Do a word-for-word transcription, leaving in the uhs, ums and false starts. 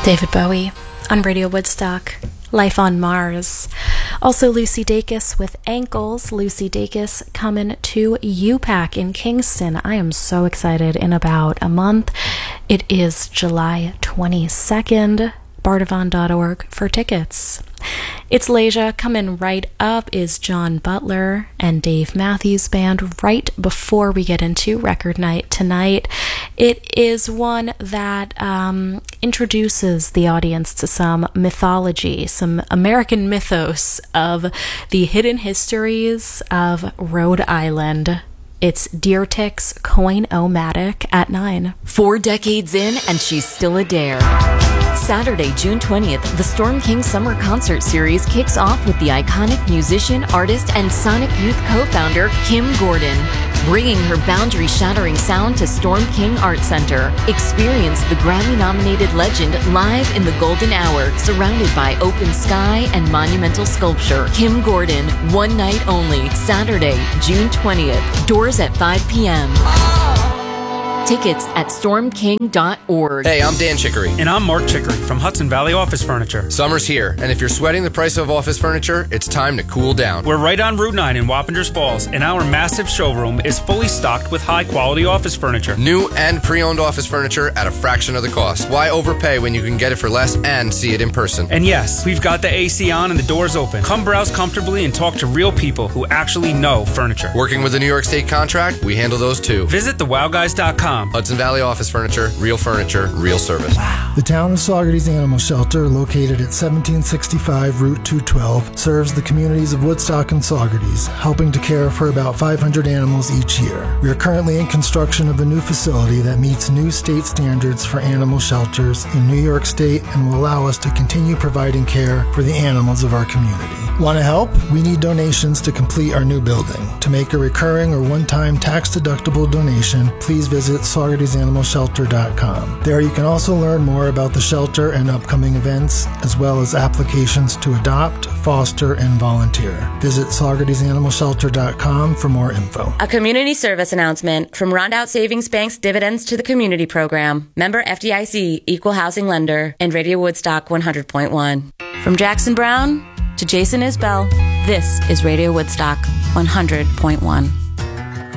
David Bowie on Radio Woodstock. Life on Mars. Also Lucy Dacus with Ankles. Lucy Dacus coming to U PAC in Kingston. I am so excited. In about a month. It is July twenty-second. Bardavon dot org for tickets. It's Leisure. Coming right up is John Butler and Dave Matthews Band right before we get into record night tonight. It is one that um, introduces the audience to some mythology, some American mythos of the hidden histories of Rhode Island. It's Deer Tick's Coin-O-Matic at nine. Four decades in, and she's still a dare. Saturday, June twentieth, the Storm King Summer Concert Series kicks off with the iconic musician, artist, and Sonic Youth co-founder, Kim Gordon, bringing her boundary-shattering sound to Storm King Art Center. Experience the Grammy-nominated legend live in the golden hour, surrounded by open sky and monumental sculpture. Kim Gordon, one night only, Saturday, June twentieth. Doors at five p.m. Tickets at storm king dot org. Hey, I'm Dan Chicory. And I'm Mark Chicory from Hudson Valley Office Furniture. Summer's here, and if you're sweating the price of office furniture, it's time to cool down. We're right on Route nine in Wappingers Falls, and our massive showroom is fully stocked with high-quality office furniture. New and pre-owned office furniture at a fraction of the cost. Why overpay when you can get it for less and see it in person? And yes, we've got the A C on and the doors open. Come browse comfortably and talk to real people who actually know furniture. Working with a New York State contract, we handle those too. Visit the wow guys dot com. Hudson Valley Office Furniture, real furniture, real service. Wow. The town of Saugerties Animal Shelter, located at seventeen sixty-five Route two twelve, serves the communities of Woodstock and Saugerties, helping to care for about five hundred animals each year. We are currently in construction of a new facility that meets new state standards for animal shelters in New York State and will allow us to continue providing care for the animals of our community. Want to help? We need donations to complete our new building. To make a recurring or one-time tax-deductible donation, please visit Saugerties Animal Shelter dot com. There you can also learn more about the shelter and upcoming events, as well as applications to adopt, foster, and volunteer. Visit Saugerties Animal Shelter dot com for more info. A community service announcement from Rondout Savings Bank's Dividends to the Community program. Member F D I C, Equal Housing Lender, and Radio Woodstock one hundred point one. From Jackson Brown to Jason Isbell, this is Radio Woodstock one hundred point one.